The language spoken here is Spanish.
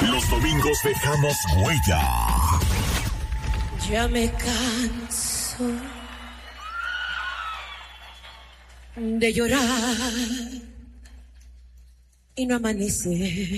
Los domingos dejamos huella. Ya me canso de llorar y no amanece.